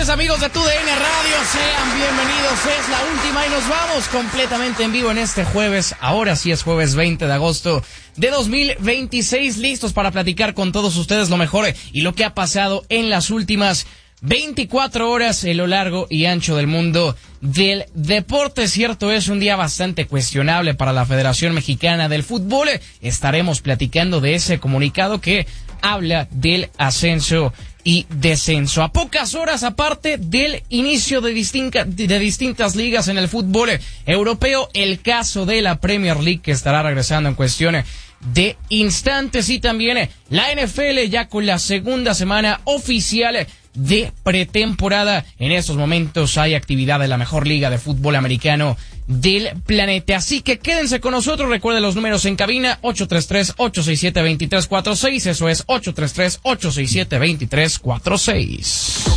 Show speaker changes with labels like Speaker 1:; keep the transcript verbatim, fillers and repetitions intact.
Speaker 1: noches, amigos de TUDN Radio, sean bienvenidos, es la última y nos vamos completamente en vivo en este jueves, ahora sí es jueves veinte de agosto de dos mil veintiséis, listos para platicar con todos ustedes lo mejor y lo que ha pasado en las últimas veinticuatro horas en lo largo y ancho del mundo del deporte. Cierto, es un día bastante cuestionable para la Federación Mexicana del Fútbol. Estaremos platicando de ese comunicado que habla del ascenso y descenso. A pocas horas aparte del inicio de, distinta, de distintas ligas en el fútbol europeo, el caso de la Premier League que estará regresando en cuestión de instantes, y también la N F L ya con la segunda semana oficial de pretemporada. En estos momentos hay actividad de la mejor liga de fútbol americano del planeta, así que quédense con nosotros. Recuerden los números en cabina: ocho tres tres, ocho seis siete, dos tres cuatro seis, eso es ocho tres tres, ocho seis siete, dos tres cuatro seis.